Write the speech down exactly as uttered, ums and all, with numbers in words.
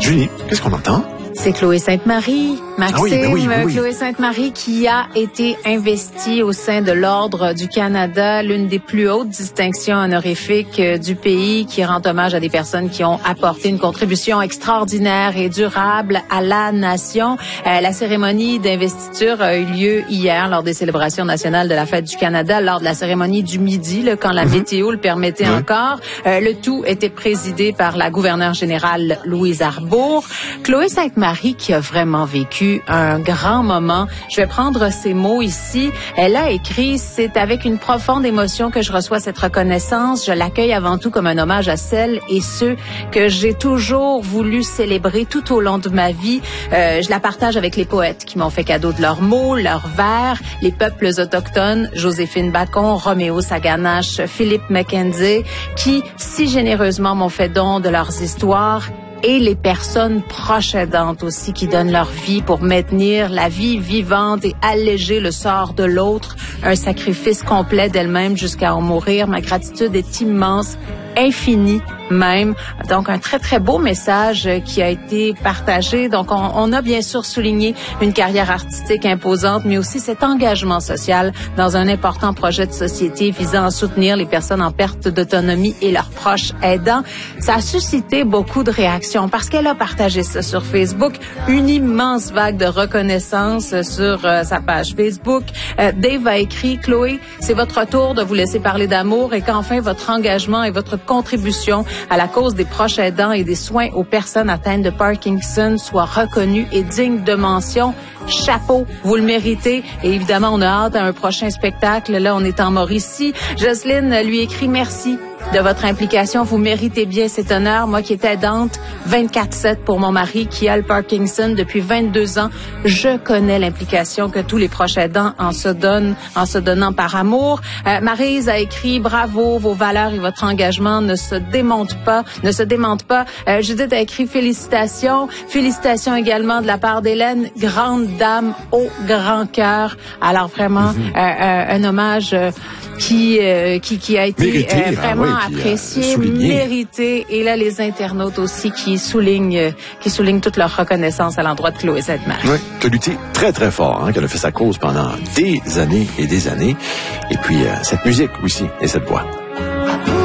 Julie, qu'est-ce qu'on entend? C'est Chloé Sainte-Marie, Maxime, ah oui, ben oui, ben oui. Chloé Sainte-Marie qui a été investie au sein de l'Ordre du Canada, l'une des plus hautes distinctions honorifiques du pays, qui rend hommage à des personnes qui ont apporté une contribution extraordinaire et durable à la nation. Euh, la cérémonie d'investiture a eu lieu hier lors des célébrations nationales de la Fête du Canada, lors de la cérémonie du midi, là, quand la mm-hmm. météo le permettait mm-hmm. encore. Euh, le tout était présidé par la gouverneure générale Louise Arbour. Chloé Sainte-Marie Marie qui a vraiment vécu un grand moment. Je vais prendre ces mots ici. Elle a écrit « C'est avec une profonde émotion que je reçois cette reconnaissance. Je l'accueille avant tout comme un hommage à celles et ceux que j'ai toujours voulu célébrer tout au long de ma vie. Euh, je la partage avec les poètes qui m'ont fait cadeau de leurs mots, leurs vers, les peuples autochtones, Joséphine Bacon, Roméo Saganache, Philippe Mackenzie, qui si généreusement m'ont fait don de leurs histoires, et les personnes proches aidantes aussi qui donnent leur vie pour maintenir la vie vivante et alléger le sort de l'autre, un sacrifice complet d'elle-même jusqu'à en mourir. Ma gratitude est immense, infinie même. Donc, un très, très beau message qui a été partagé. Donc, on, on a bien sûr souligné une carrière artistique imposante, mais aussi cet engagement social dans un important projet de société visant à soutenir les personnes en perte d'autonomie et leurs proches aidants. Ça a suscité beaucoup de réactions parce qu'elle a partagé ça sur Facebook. Une immense vague de reconnaissance sur euh, sa page Facebook. Euh, Dave a écrit « Chloé, c'est votre tour de vous laisser parler d'amour et qu'enfin votre engagement et votre contribution à la cause des proches aidants et des soins aux personnes atteintes de Parkinson soient reconnus et dignes de mention. Chapeau, vous le méritez. Et évidemment, on a hâte à un prochain spectacle. Là, on est en Mauricie. Jocelyne lui écrit merci de votre implication. Vous méritez bien cet honneur. Moi qui étais aidante vingt-quatre sept pour mon mari qui a le Parkinson depuis vingt-deux ans, je connais l'implication que tous les proches aidants en se donnent, en se donnant par amour. Euh, Maryse a écrit bravo, vos valeurs et votre engagement ne se démontent pas, ne se démentent pas. Euh, Judith a écrit félicitations, félicitations également de la part d'Hélène, grande dame au grand cœur. Alors vraiment mm-hmm. euh, euh, un hommage euh, qui, euh, qui qui a été mérité, euh, vraiment ah oui, apprécié, euh, mérité. Et là, les internautes aussi qui soulignent, euh, qui soulignent toute leur reconnaissance à l'endroit de Chloé Sainte-Marie. Oui, qui a lutté très, très fort, hein, qu'elle a fait sa cause pendant des années et des années. Et puis, euh, cette musique aussi et cette voix.